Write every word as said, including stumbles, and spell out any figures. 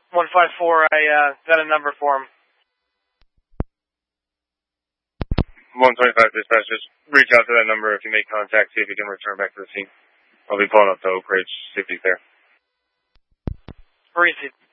one five four, I uh, got a number for him. one twenty-five dispatch, just reach out to that number if you make contact, see if you can return back to the scene. I'll be pulling up to Oak Ridge, see if he's there. Where is he?